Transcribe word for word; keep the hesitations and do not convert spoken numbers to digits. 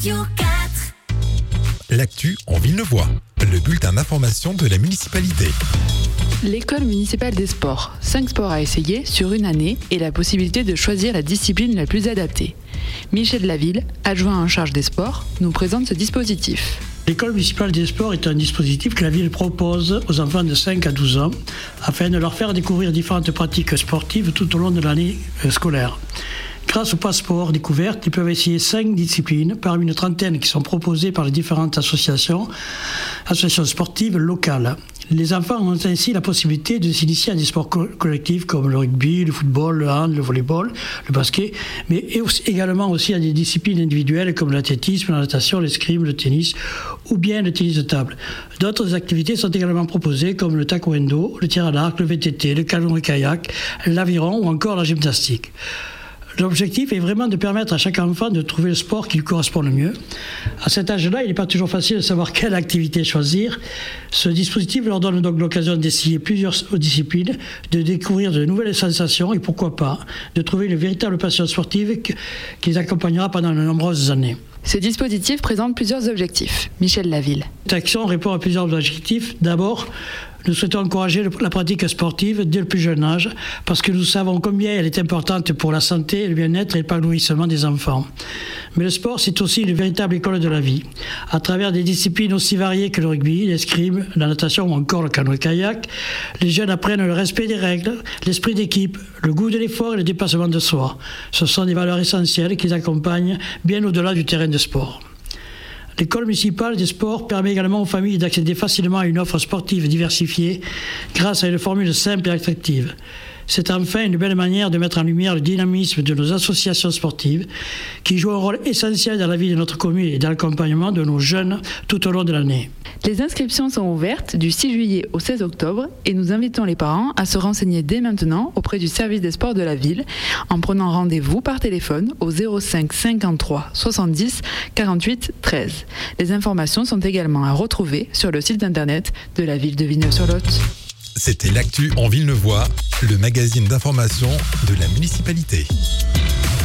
Radio quatre. L'actu en Villeneuvois, le bulletin d'information de la municipalité. L'école municipale des sports. cinq sports à essayer sur une année et la possibilité de choisir la discipline la plus adaptée. Michel Laville, adjoint en charge des sports, nous présente ce dispositif. L'école municipale des sports est un dispositif que la ville propose aux enfants de cinq à douze ans afin de leur faire découvrir différentes pratiques sportives tout au long de l'année scolaire. Grâce au passeport découverte, ils peuvent essayer cinq disciplines parmi une trentaine qui sont proposées par les différentes associations, associations sportives locales. Les enfants ont ainsi la possibilité de s'initier à des sports co- collectifs comme le rugby, le football, le hand, le volleyball, le basket, mais également aussi à des disciplines individuelles comme l'athlétisme, la natation, l'escrime, le tennis ou bien le tennis de table. D'autres activités sont également proposées comme le taekwondo, le tir à l'arc, le V T T, le canoë-kayak, l'aviron ou encore la gymnastique. L'objectif est vraiment de permettre à chaque enfant de trouver le sport qui lui correspond le mieux. À cet âge-là, il n'est pas toujours facile de savoir quelle activité choisir. Ce dispositif leur donne donc l'occasion d'essayer plusieurs disciplines, de découvrir de nouvelles sensations et pourquoi pas, de trouver une véritable passion sportive qui les accompagnera pendant de nombreuses années. Ce dispositif présente plusieurs objectifs. Michel Laville. Cette action répond à plusieurs objectifs. D'abord, nous souhaitons encourager la pratique sportive dès le plus jeune âge parce que nous savons combien elle est importante pour la santé, le bien-être et l'épanouissement des enfants. Mais le sport, c'est aussi une véritable école de la vie. À travers des disciplines aussi variées que le rugby, l'escrime, la natation ou encore le canoë-kayak, les jeunes apprennent le respect des règles, l'esprit d'équipe, le goût de l'effort et le dépassement de soi. Ce sont des valeurs essentielles qui les accompagnent bien au-delà du terrain de sport. L'école municipale des sports permet également aux familles d'accéder facilement à une offre sportive diversifiée grâce à une formule simple et attractive. C'est enfin une belle manière de mettre en lumière le dynamisme de nos associations sportives qui jouent un rôle essentiel dans la vie de notre commune et dans l'accompagnement de nos jeunes tout au long de l'année. Les inscriptions sont ouvertes du six juillet au seize octobre et nous invitons les parents à se renseigner dès maintenant auprès du service des sports de la ville en prenant rendez-vous par téléphone au zéro cinq cinquante-trois soixante-dix quarante-huit treize. Les informations sont également à retrouver sur le site internet de la ville de Villeneuve-sur-Lot. C'était l'actu en Villeneuvois, le magazine d'information de la municipalité.